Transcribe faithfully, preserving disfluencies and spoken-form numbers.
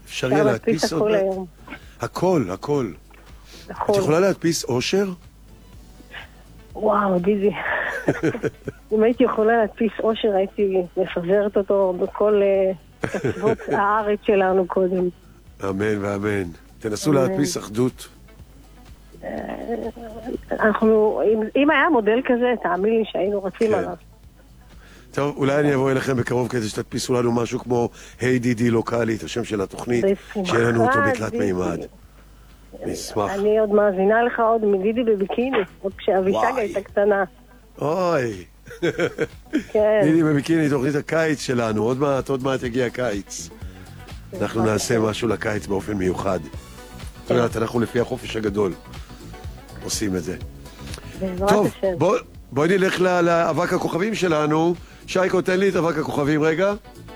אפשר יהיה להדפיס עוד... הכל היום. הכל, הכל. הכל. את יכולה להדפיס אושר? וואו, דידי. אם הייתי יכולה להדפיס אושר, הייתי מפזרת אותו בכל קצוות הארץ שלנו קודם. אמן ואמן. תנסו להדפיס אחדות. אנחנו, אם, אם היה מודל כזה, תאמין לי שהיינו רצים כן. עליו. טוב, אולי אני אבוא אליכם בקרוב כדי שתדפיסו לנו משהו כמו היי דידי לוקאלית, השם של התוכנית, שיהיה לנו אותו בתלת מימד. נשמח. אני עוד מאזינה לך עוד מדידי בביקיני, עוד כשאבישג הייתה קטנה. אוי. כן. דידי בביקיני, תוכנית הקיץ שלנו, עוד מעט, עוד מעט יגיע הקיץ. אנחנו נעשה משהו לקיץ באופן מיוחד. את יודעת, אנחנו לפי החופש הגדול עושים את זה. טוב, בואי נלך לאבק הכוכבים שלנו. שייקו, תן לי את אבק הכוכבים רגע.